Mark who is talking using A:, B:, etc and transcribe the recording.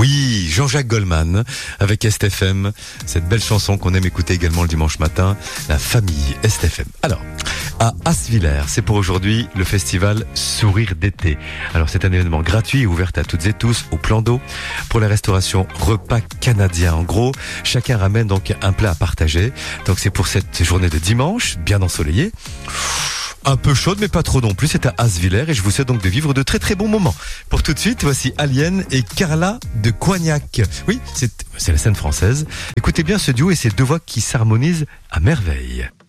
A: Oui, Jean-Jacques Goldman avec STFM, cette belle chanson qu'on aime écouter également le dimanche matin, la famille STFM. Alors, à Asvillers, c'est pour aujourd'hui le festival Sourire d'été. Alors c'est un événement gratuit, ouvert à toutes et tous au plan d'eau pour la restauration repas canadien. En gros, chacun ramène donc un plat à partager. Donc c'est pour cette journée de dimanche, bien ensoleillée. Un peu chaude, mais pas trop non plus. C'est à Asvillers et je vous souhaite donc de vivre de très très bons moments. Pour tout de suite, voici Alien et Carla de Coignac. Oui, c'est la scène française. Écoutez bien ce duo et ces deux voix qui s'harmonisent à merveille.